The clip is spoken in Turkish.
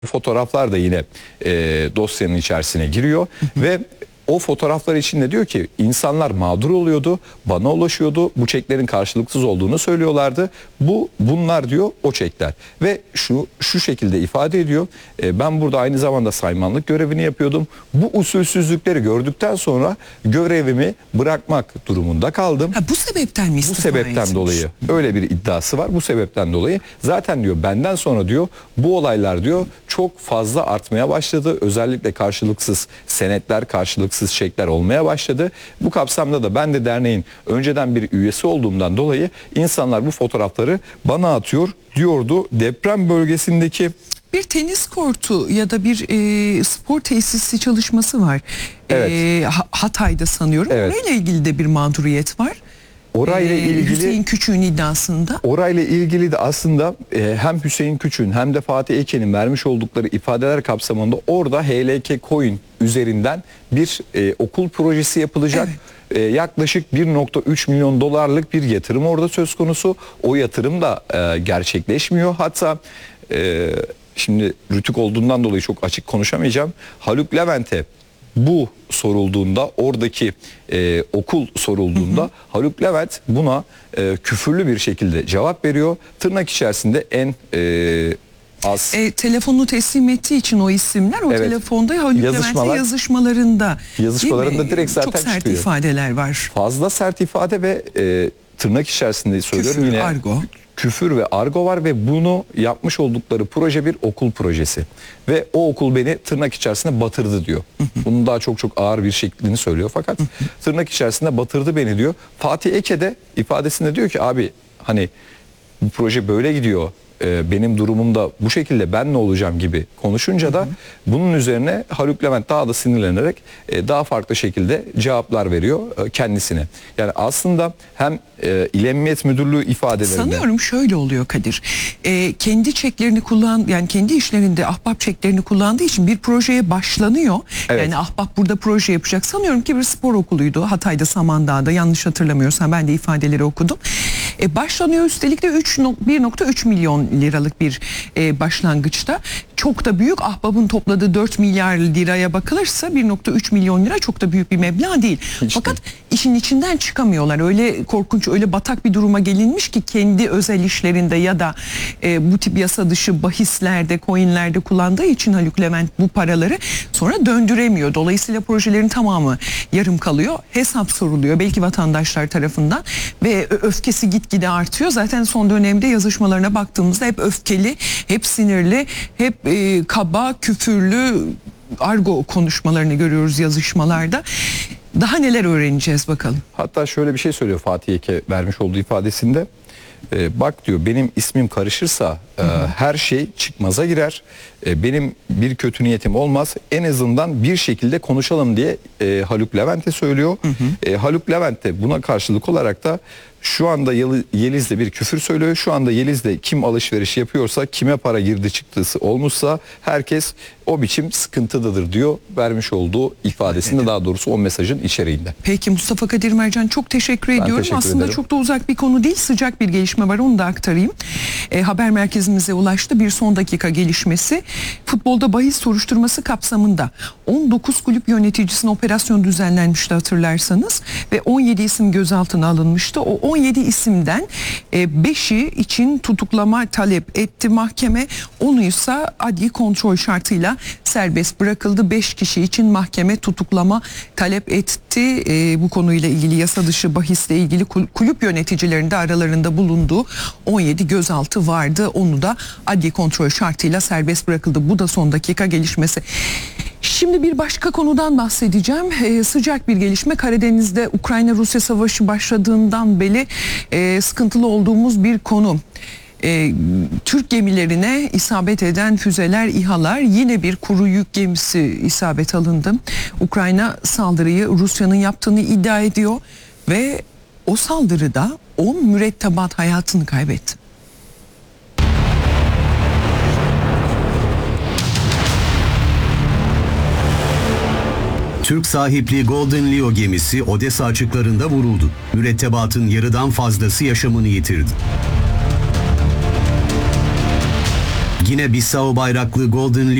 Fotoğraflar da yine dosyanın içerisine giriyor ve o fotoğraflar içinde diyor ki insanlar mağdur oluyordu, bana ulaşıyordu, bu çeklerin karşılıksız olduğunu söylüyorlardı. Bunlar diyor o çekler ve şu şekilde ifade ediyor. Ben burada aynı zamanda saymanlık görevini yapıyordum. Bu usulsüzlükleri gördükten sonra görevimi bırakmak durumunda kaldım. Bu sebepten mi Bu istifa sebepten etmiş? dolayı öyle bir iddiası var. Bu sebepten dolayı zaten diyor benden sonra diyor bu olaylar diyor çok fazla artmaya başladı. Özellikle karşılıksız senetler, karşılıksız çekler olmaya başladı. Bu kapsamda da ben de derneğin önceden bir üyesi olduğumdan dolayı insanlar bu fotoğrafları bana atıyor diyordu. Deprem bölgesindeki Bir tenis kortu ya da bir spor tesisi çalışması var. Evet. Hatay'da sanıyorum. Evet. Orayla ilgili de bir mağduriyet var. Orayla ilgili Hüseyin Küçük'ün iddiasında. Orayla ilgili de aslında hem Hüseyin Küçük'ün hem de Fatih Eken'in vermiş oldukları ifadeler kapsamında orada HLK Coin üzerinden bir okul projesi yapılacak. Evet. Yaklaşık 1,3 milyon dolarlık bir yatırım orada söz konusu. O yatırım da gerçekleşmiyor. Hatta şimdi Rütük olduğundan dolayı çok açık konuşamayacağım. Haluk Levent'e bu sorulduğunda, oradaki okul sorulduğunda Haluk Levent buna küfürlü bir şekilde cevap veriyor. Tırnak içerisinde en az Telefonunu teslim ettiği için o isimler o Evet. telefonda Haluk Levent'in yazışmalarında direkt zaten çok sert çıkıyor. ifadeler var. Fazla sert ifade ve tırnak içerisinde söylüyorum Küfür, yine argo. küfür ve argo var ve bunu yapmış oldukları proje bir okul projesi. Ve o okul beni tırnak içerisinde batırdı diyor. Bunun daha çok ağır bir şeklini söylüyor fakat tırnak içerisinde batırdı beni diyor. Fatih Eke de ifadesinde diyor ki abi hani bu proje böyle gidiyor. Benim durumumda bu şekilde ben ne olacağım gibi konuşunca da bunun üzerine Haluk Levent daha da sinirlenerek daha farklı şekilde cevaplar veriyor kendisine. Yani aslında hem İl Emniyet Müdürlüğü ifadelerinde Sanıyorum şöyle oluyor Kadir. Kendi çeklerini yani kendi işlerinde ahbap çeklerini kullandığı için bir projeye başlanıyor. Evet. Yani ahbap burada proje yapacak. Sanıyorum ki bir spor okuluydu. Hatay'da, Samandağ'da, yanlış hatırlamıyorsam ben de ifadeleri okudum. Başlanıyor üstelik de 1,3 milyon liralık bir başlangıçta. Çok da büyük, ahbabın topladığı 4 milyar liraya bakılırsa 1,3 milyon lira çok da büyük bir meblağ değil. Fakat işin içinden çıkamıyorlar. Öyle korkunç, öyle batak bir duruma gelinmiş ki kendi özel işlerinde ya da bu tip yasa dışı bahislerde, coinlerde kullandığı için Haluk Levent bu paraları sonra döndüremiyor. Dolayısıyla projelerin tamamı yarım kalıyor. Hesap soruluyor belki vatandaşlar tarafından ve öfkesi gitgide artıyor. Zaten son dönemde yazışmalarına baktığımızda hep öfkeli, hep sinirli, hep kaba, küfürlü, argo konuşmalarını görüyoruz yazışmalarda. Daha neler öğreneceğiz bakalım. hatta şöyle bir şey söylüyor Fatih Eke vermiş olduğu ifadesinde. Bak diyor benim ismim karışırsa her şey çıkmaza girer. Benim bir kötü niyetim olmaz. En azından bir şekilde konuşalım diye Haluk Levent'e söylüyor. Haluk Levent de buna karşılık olarak da şu anda Yeliz'de bir küfür söylüyor. Şu anda Yeliz'de kim alışveriş yapıyorsa, kime para girdi çıktısı olmuşsa herkes o biçim sıkıntıdadır diyor. Vermiş olduğu ifadesinde, daha doğrusu o mesajın içeriğinde. Peki Mustafa Kadir Mercan, çok teşekkür ediyorum. teşekkür Aslında ederim. çok da uzak bir konu değil, sıcak bir gelişme var, onu da aktarayım. Haber merkezimize ulaştı bir son dakika gelişmesi. Futbolda bahis soruşturması kapsamında 19 kulüp yöneticisine operasyon düzenlenmişti hatırlarsanız ve 17 isim gözaltına alınmıştı. O 17 isimden 5'i için tutuklama talep etti mahkeme. 10'u ise adli kontrol şartıyla serbest bırakıldı. 5 kişi için mahkeme tutuklama talep etti. Bu konuyla ilgili yasa dışı bahisle ilgili kulüp yöneticilerinde aralarında bulunduğu 17 gözaltı vardı. Onu da adli kontrol şartıyla serbest bırakıldı. Bu da son dakika gelişmesi. Şimdi bir başka konudan bahsedeceğim. Sıcak bir gelişme. Karadeniz'de Ukrayna-Rusya savaşı başladığından beri sıkıntılı olduğumuz bir konu. Türk gemilerine isabet eden füzeler, İHA'lar, yine bir kuru yük gemisi isabet alındı. Ukrayna saldırıyı Rusya'nın yaptığını iddia ediyor ve o saldırıda 10 mürettebat hayatını kaybetti. Türk sahipli Golden Leo gemisi Odessa açıklarında vuruldu. Mürettebatın yarıdan fazlası yaşamını yitirdi. Gine Bissau bayraklı Golden